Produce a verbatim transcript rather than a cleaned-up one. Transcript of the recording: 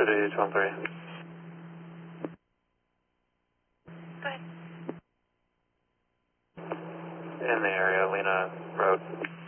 City two one three. Go ahead. In the area, Lena Road.